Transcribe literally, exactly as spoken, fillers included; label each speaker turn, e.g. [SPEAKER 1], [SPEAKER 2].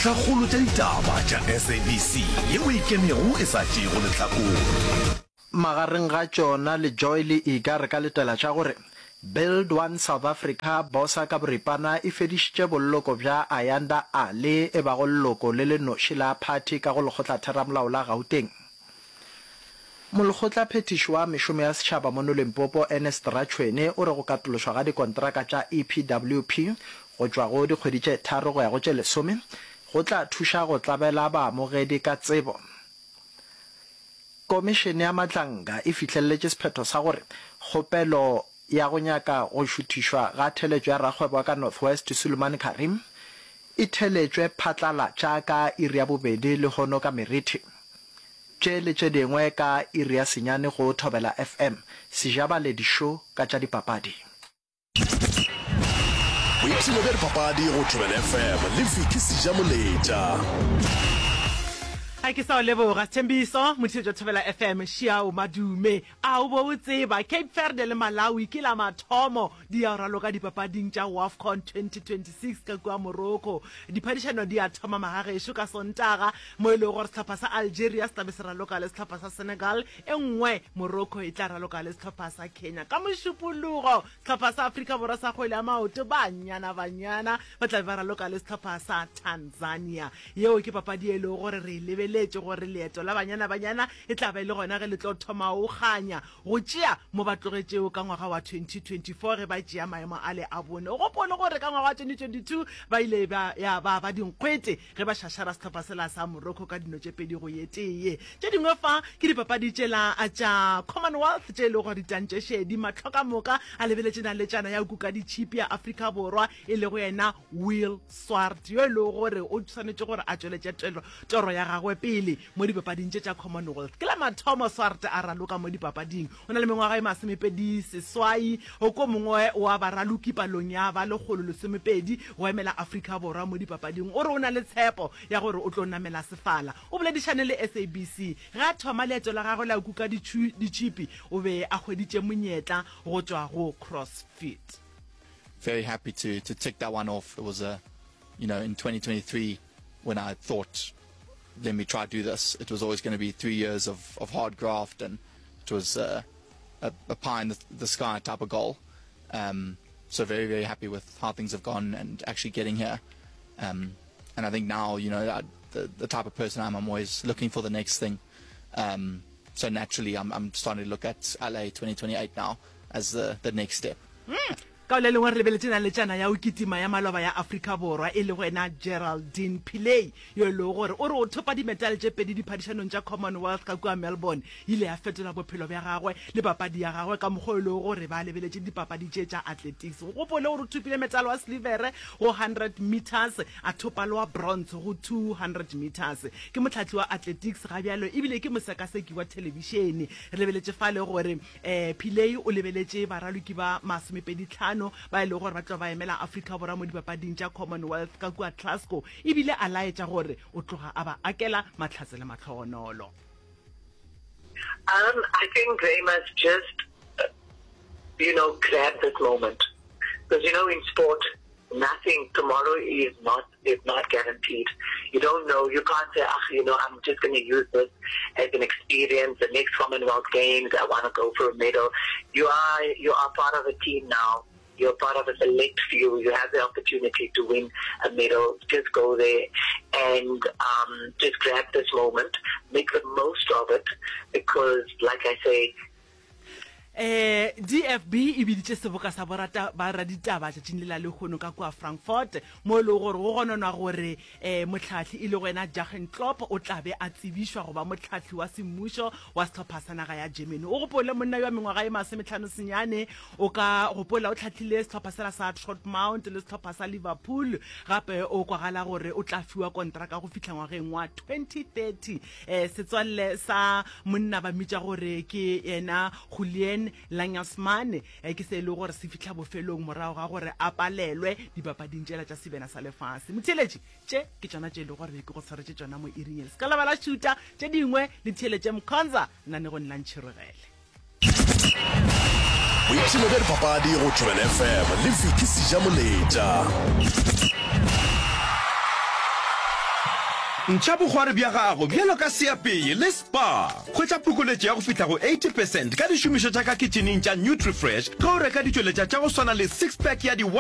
[SPEAKER 1] dintlhakgolo tša ditaba tša S A B C yeo e kenego e sa tšego lehlakong.
[SPEAKER 2] Magareng ga tšona le Joy le Ika re ka letela tša gore Build One South Africa bosa ka boripana e fedišitše bolloko bja Ayanda Ale e bago leloko le le noši la party ka go lekgotla theramolao la Gauteng. Molekgotla phetiši wa mešomo ya setšhaba mo Limpopo Ernest Rachwene o re go katološwa ga dikontraka tša E P W P go tšwa go dikgwedi tše tharo go ya go tše lesome go tla thuša go tlabela baamogedi ka tsebo. Komišene ya Matlanka e fihlelletše sephetho sa gore kgopelo ya go nyaka go šuthišwa ga theletšo ya rakgwebo ka Northwest Suleiman Karim e theletšwe phatlalatša ka iri ya bobedi le hono ka Meriti. Tše le tše dingwe ka iri ya senyane go Thobela F M Sejabaledi show ka tša dipapadi.
[SPEAKER 1] O ipsene bja dipapadi go Thobela F M le Viki Sejamoletša.
[SPEAKER 3] Ha ke sa o leboga Thembiso motheletšo Thobela F M Shiao Madume a o bo tseba Cape Verde le Malawi ke la mathomo di a raloka dipapading tša WAFCON twenty twenty-six ka kwa Morocco. Diphadišano di a thoma magagesho ka Sontaga mo e le gore sehlopha sa Algeria se tlabe se raloka le sehlopha sa Senegal, e nngwe Morocco e tla raloka le sehlopha sa Kenya. Ka mošupologo sehlopha sa Afrika Borwa sa kgwele ya maoto banyana banyana ba tlabe ba raloka le sehlopha sa Tanzania. Yeo ke papadi e le gore re lebele letse gore leeto la banyana banyana e tla ba ile gona ge le tlo thoma o ganya go tšea mo batlogetšeo ka ngwaga wa twenty twenty-four ge ba tšea maemo a le a bone. O gopole gore ka ngwaga wa twenty twenty-two ba ile ba ya ba ba dinkgwete ge ba šašara sehlopha sela sa Morocco ka dino tše pedi go ye tee. Tše dingwe fa ke dipapadi tšela a tša Commonwealth tše le gore ditantše šedi matlhoka moka a lebeletšena le tšana ya kuka ditšhipi ya Afrika Borwa e le go yena Will Swart yo e le gore o tshwanetše gore a tšweletše toro ya gagwe pele mo dipapading tše tša Commonwealth. Ke la mathomo Swart a raloka mo dipapading o na le mengwaga e masomepedi seswai o ko mongwe wa baraloki palong ya ba lekgolo lesomepedi go emela Afrika Borwa mo dipapading o re o na le tshepo ya gore o tlo namela sefala. O boledišane le S A B C ga thoma leeto la gagwe la kuka ditšhipi o be a hweditše monyetla go tšwa go CrossFit.
[SPEAKER 4] Very happy to to tick that one off. It was a, you know, in twenty twenty-three when I thought, let me try to do this. It was always going to be three years of, of hard graft, and it was uh, a, a pie in the, the sky type of goal. Um, so very, very happy with how things have gone and actually getting here. Um, and I think now, you know, I, the, the type of person I'm, I'm always looking for the next thing. Um, so naturally, I'm, I'm starting to look at L A twenty twenty-eight now as the, the next step.
[SPEAKER 3] Mm. Ka le lengwe re lebeletsena le tšana ya o kitima ya maloba ya Afrika Borwa e le wena Geraldine Pillay yo le gore o re o thopa dimedal tše pedi diphadišanong tša Commonwealth ka kwa Melbourne ile ya fetola bophelo bja gagwe le papadi ya gagwe ka mokgwa le gore ba lebeletše dipapadi tše tša athletics. Go gopole gore o thopile medal wa silver go one hundred meters a thopa le wa bronze go two hundred meters. Ke motlhatli wa athletics ga bjalo ebile ke mosekaseki wa televišene. Re lebeletše fa le gore eh Pillay o lebeletše baraloki ba masomepedi tlhano ba ile gore ba tla ba emela Afrika Borwa mo dipapading tša Commonwealth ka kwa Glasgow ebile a laetša gore o tloga a ba akela matlhatse le matlhogonolo.
[SPEAKER 5] Um, I think they must just, uh, you know, grab this moment. Because, you know, in sport, nothing, tomorrow is not is not guaranteed. You don't know, you can't say, ah, you know, I'm just going to use this as an experience. The next Commonwealth Games, I want to go for a medal. You are, you are part of a team now. You're part of a select few. You have the opportunity to win a medal. Just go there and um, just grab this moment. Make the most of it because, like I say,
[SPEAKER 3] eh D F B e biditše seboka sa borata ba raditaba tšatšing le la le gono ka kwa Frankfurt mo le gore go gononwa gore eh motlhatli ile wena Jurgen Klopp o tlabe a tsebišwa go ba motlhatli wa semmušo wa sehlopha sa naga ya Germany. O gopole monna yo mengwaga e masomehlano senyane o ka gopola o tlhatlile sehlopha sela sa Trotmount le sehlopha sa Liverpool gape o kwagala gore o tla fiwa kontraka go fihla ngwageng wa twenty thirty. eh setswalle sa monna ba mitša gore ke yena Julian Langasman e ke se le gore se fihla bofelong morago ga gore a palelwe dipapading tšela tša sebena sa lefase. Motheletši tše ke tšona tše le gore ke go tshwaretše tšona mo iring se ka la bala shuta tše dingwe le theletše Mkhonza nna ne go nna ntšhirogele.
[SPEAKER 1] O ipsene bja dipapadi go Thobela F M le Viki Sejamoletša. ntšha bogware bja gago bjalo ka seapeye le spa kgwetša phokoletšo ya go fihla go eighty percent ka dišomišo tša ka kitcheneng tša nutrifresh ka o reka ditšweletša tša go swana le six pack ya di